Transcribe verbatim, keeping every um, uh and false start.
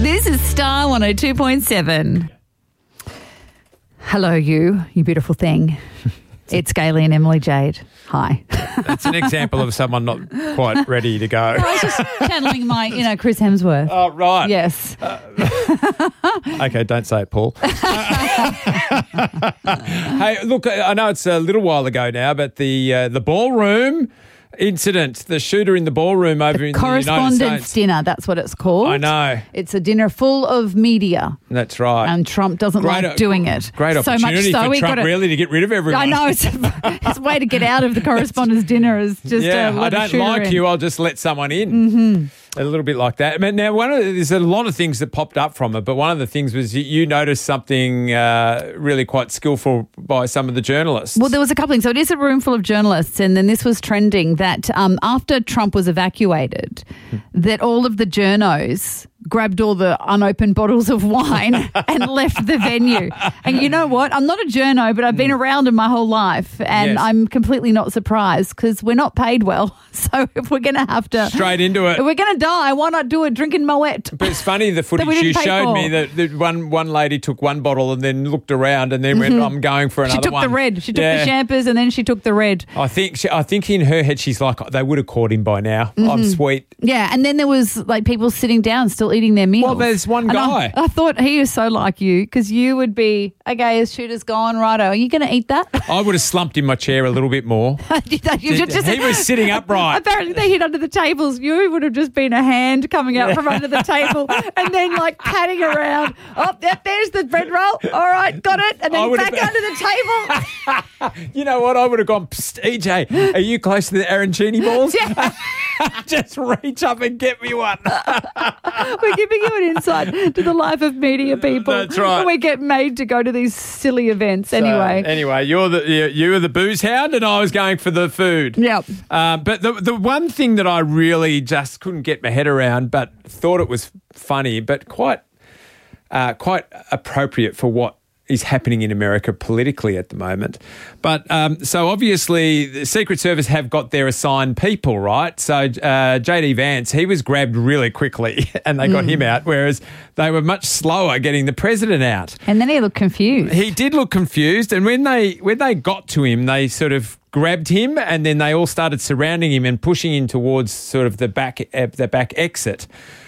This is Star one oh two point seven. Hello, you, you beautiful thing. It's Gailey and Emily Jade. Hi. That's an example of someone not quite ready to go. I was just channeling my inner Chris Hemsworth. Oh, right. Yes. Uh, okay, don't say it, Paul. Hey, look, I know it's a little while ago now, but the uh, the ballroom incident, the shooter in the ballroom over The in the United Correspondence States. dinner, that's what it's called. I know. It's a dinner full of media. That's right. And Trump doesn't Great, like doing it. Great so opportunity much so for we Trump gotta, really to get rid of everyone. I know. It's a, it's a way to get out of the Correspondence dinner is just yeah, uh, let I a don't shooter like in. you, I'll just let someone in. Mm-hmm. A little bit like that. I mean, now, one of the, there's a lot of things that popped up from it, but one of the things was you, you noticed something uh, really quite skillful by some of the journalists. Well, there was a couple things. So it is a room full of journalists, and then this was trending that um, after Trump was evacuated, that all of the journos grabbed all the unopened bottles of wine and left the venue. And you know what? I'm not a journo, but I've been around them my whole life, and Yes. I'm completely not surprised because we're not paid well. So if we're going to have to... Straight into it. If we're going to die, why not do it drinking Moet? But it's funny, the footage we you didn't pay showed for. me, that, that one, one lady took one bottle and then looked around and then went, I'm going for another She took one. the red. She took Yeah. the champers and then she took the red. I think she, I think in her head she's like, they would have caught him by now. Mm-hmm. I'm sweet. Yeah, and then there was like people sitting down still eating their meals. Well, there's one And guy. I, I thought he is so like you because you would be, okay, his shooter's gone, righto. Are you going to eat that? I would have slumped in my chair a little bit more. You just- He was sitting upright. Apparently they hid under the tables. You would have just been a hand coming out from under the table and then like patting around. Oh, yep, there's the bread roll. All right, got it. And I then would back have- under the table. You know what? I would have gone, Psst, E J, are you close to the arancini balls? Yeah. Just reach up and get me one. We're giving you an insight to the life of media people. That's right. We get made to go to these silly events anyway. So, anyway, you're the you you were the booze hound, and I was going for the food. Yep. Um, but the the one thing that I really just couldn't get my head around, but thought it was funny, but quite uh, quite appropriate for what is happening in America politically at the moment. But um, so obviously the Secret Service have got their assigned people, right? So uh, J D Vance, he was grabbed really quickly and they got Mm. him out, whereas they were much slower getting the president out. And then he looked confused. He did look confused, and when they when they got to him, they sort of grabbed him, and then they all started surrounding him and pushing him towards sort of the back uh, the back exit.